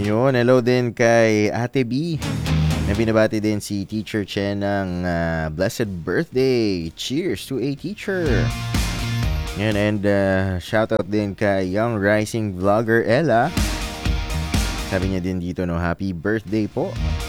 Yun, hello din kay Ate B. Na binabati din si Teacher Chen ng blessed birthday. Cheers to a teacher. Yan, and shoutout din kay young rising vlogger Ella. Sabi niya din dito, no, happy birthday po.